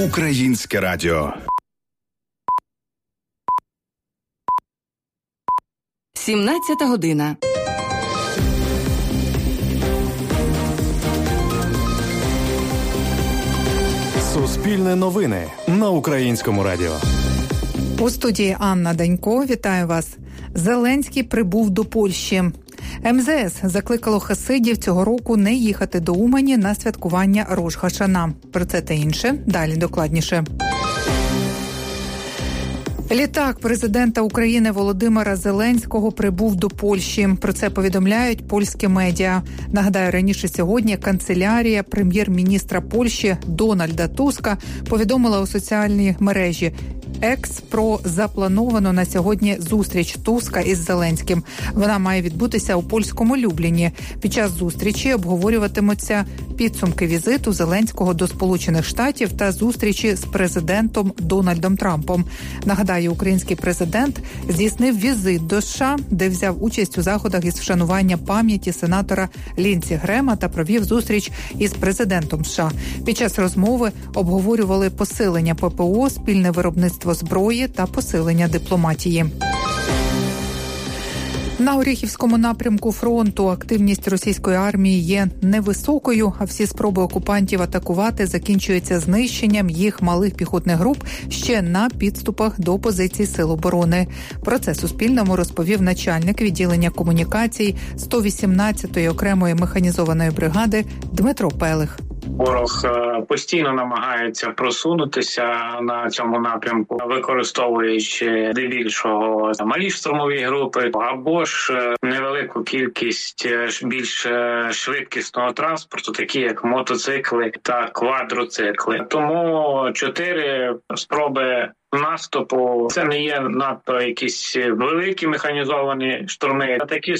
Українське радіо. 17 година. Суспільне новини на Українському радіо. У студії Анна Данько. Вітаю вас. Зеленський прибув до Польщі. МЗС закликало хасидів цього року не їхати до Умані на святкування Рош ха-Шана. Про це та інше далі докладніше. Літак президента України Володимира Зеленського прибув до Польщі. Про це повідомляють польські медіа. Нагадаю, раніше сьогодні канцелярія прем'єр-міністра Польщі Дональда Туска повідомила у соціальній мережі Екс про заплановану на сьогодні зустріч Туска із Зеленським. Вона має відбутися у польському Любліні. Під час зустрічі обговорюватимуться підсумки візиту Зеленського до Сполучених Штатів та зустрічі з президентом Дональдом Трампом. Нагадаю, український президент здійснив візит до США, де взяв участь у заходах із вшанування пам'яті сенатора Лінсі Грема та провів зустріч із президентом США. Під час розмови обговорювали посилення ППО, спільне виробництво зброї та посилення дипломатії. На Оріхівському напрямку фронту активність російської армії є невисокою, а всі спроби окупантів атакувати закінчуються знищенням їх малих піхотних груп ще на підступах до позицій Сил оборони. Про це Суспільному розповів начальник відділення комунікацій 118-ї окремої механізованої бригади Дмитро Пелих. Ворог постійно намагається просунутися на цьому напрямку, використовуючи здебільшого малі штурмові групи або ж невелику кількість більш швидкісного транспорту, такі як мотоцикли та квадроцикли. Тому 4 спроби наступу – це не є надто якісь великі механізовані штурми. А такі